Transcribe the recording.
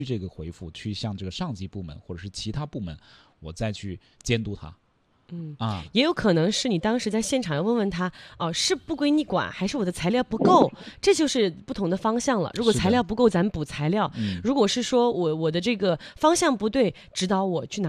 这个回复去向这个上级部门或者是其他部门，我再去监督他。 也有可能是你当时在现场要问问他，是不归你管，还是我的材料不够，这就是不同的方向了。如果材料不够，咱补材料；如果是说我的这个方向不对，指导我去哪